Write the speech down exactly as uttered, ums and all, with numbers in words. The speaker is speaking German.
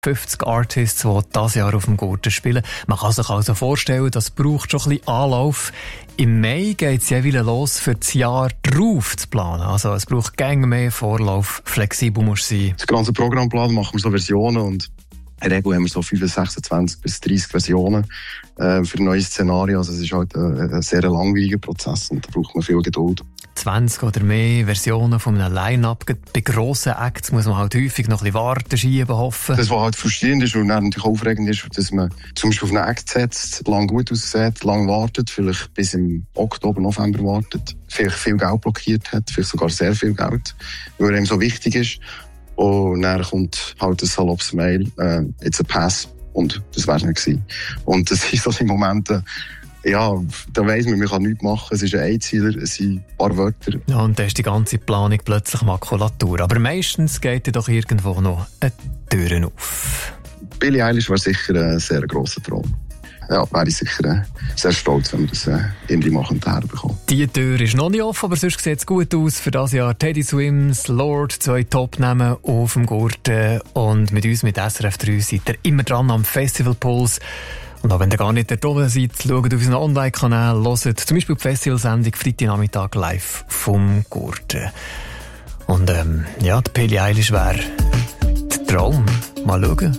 fünfzig Artists, die dieses Jahr auf dem Gurten spielen. Man kann sich also vorstellen, das braucht schon ein bisschen Anlauf. Im Mai geht es jeweils los, für das Jahr drauf zu planen. Also es braucht gängig mehr Vorlauf, flexibel muss sein. Das ganze Programmplan machen wir so Versionen und in der Regel haben wir so fünfundzwanzig, sechsundzwanzig bis dreißig Versionen äh, für neue Szenarien. Also es ist halt ein, ein sehr langwieriger Prozess und da braucht man viel Geduld. zwanzig oder mehr Versionen von einem Line-Up. Bei grossen Acts muss man halt häufig noch ein bisschen warten, schieben, hoffen. Das, was halt frustrierend ist und dann natürlich aufregend ist, dass man zum Beispiel auf einen Act setzt, lang gut aussieht, lang wartet, vielleicht bis im Oktober, November wartet, vielleicht viel Geld blockiert hat, vielleicht sogar sehr viel Geld, weil er ihm so wichtig ist. Und dann kommt halt ein saloppes Mail, äh, it's a pass. Und das wär's nicht gewesen. Und das sind so die Momente, ja, da weiss man, man kann nichts machen. Es ist ein Einzieler, es sind ein paar Wörter. Ja, und dann ist die ganze Planung plötzlich Makulatur. Aber meistens geht ja doch irgendwo noch eine Tür auf. Billie Eilish war sicher ein sehr grosser Traum. Ja, wäre ich sicher äh, sehr stolz, wenn wir das äh, irgendwie mal herbekommen. Die Tür ist noch nicht offen, aber sonst sieht es gut aus für das Jahr. Teddy Swims, Lord, zwei Top-Namen auf dem Gurten. Und mit uns, mit S R F drei, seid ihr immer dran am Festivalpuls. Und auch wenn ihr gar nicht dort oben seid, schaut auf unseren Online-Kanal, hört zum Beispiel die Festivalsendung Freitagnachmittag live vom Gurten. Und ähm, ja, die Billie Eilish wäre der Traum. Mal schauen.